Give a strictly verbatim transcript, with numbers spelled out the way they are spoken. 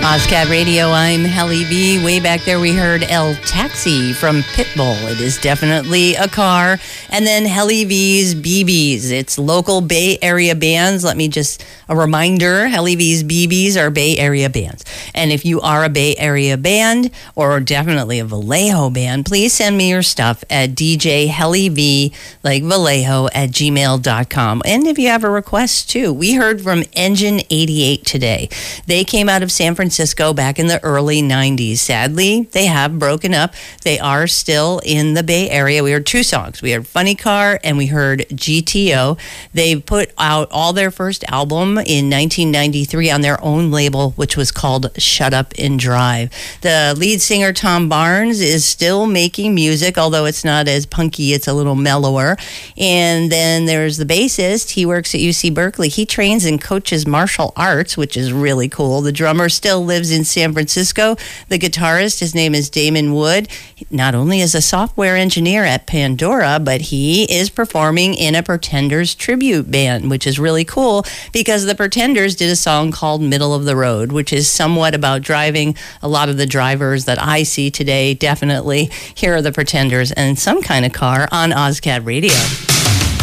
Ozcat Radio, I'm Helly V. Way back there we heard El Taxi from Pitbull. It is definitely a car. And then Helly V's B Bs. It's local Bay Area bands. Let me just, a reminder, Helly V's B Bs are Bay Area bands. And if you are a Bay Area band, or definitely a Vallejo band, please send me your stuff at D J Helly V, like Vallejo, at gmail dot com. And if you have a request too, we heard from Engine eighty-eight today. They came out of San Francisco back in the early nineties. Sadly, they have broken up. They are still in the Bay Area. We heard two songs. We heard Funny Car and we heard G T O. They put out all their first album in nineteen ninety-three on their own label, which was called Shut Up and Drive. The lead singer, Tom Barnes, is still making music, although it's not as punky. It's a little mellower. And then there's the bassist. He works at U C Berkeley. He trains and coaches martial arts, which is really cool. The drummer still lives in San Francisco. The guitarist, his name is Damon Wood. Not only is a software engineer at Pandora, but he is performing in a Pretenders tribute band, which is really cool because the Pretenders did a song called Middle of the Road, which is somewhat about driving. A lot of the drivers that I see today, definitely, here are the Pretenders and some kind of car on Ozcat Radio.